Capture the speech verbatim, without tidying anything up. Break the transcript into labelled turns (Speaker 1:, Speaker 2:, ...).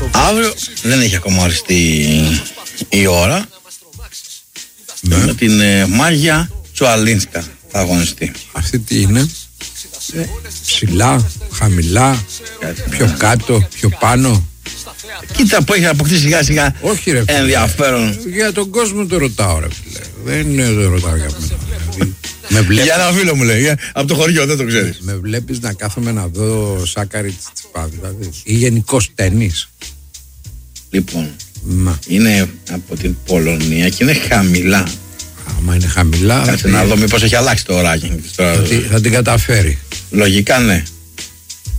Speaker 1: Αύριο δεν έχει ακόμα οριστεί η ώρα. Ναι. Με την ε, Μάγια Τσουαλίνσκα θα αγωνιστεί.
Speaker 2: Αυτή τι είναι? Ε, ψηλά, χαμηλά, κάτι, πιο ναι. κάτω, πιο πάνω.
Speaker 1: Κοίτα που έχει αποκτήσει σιγά σιγά.
Speaker 2: Όχι ρε φίλε.
Speaker 1: Ενδιαφέρον.
Speaker 2: Για τον κόσμο το ρωτάω ρε φίλε. Δεν είναι το ρωτάω για μένα. Με βλέπεις...
Speaker 1: Για ένα φίλο μου λέει, για... από το χωριό δεν το ξέρεις.
Speaker 2: Με βλέπεις να κάθομαι να δω Σάκαρη Τσιτσιπά δηλαδή, ή γενικώς τένις?
Speaker 1: Λοιπόν,
Speaker 2: Μα.
Speaker 1: είναι από την Πολωνία και είναι χαμηλά.
Speaker 2: Άμα είναι χαμηλά.
Speaker 1: Κάτσε να δω μήπως έχει αλλάξει το ωράκι.
Speaker 2: Θα, θα την καταφέρει.
Speaker 1: Λογικά ναι.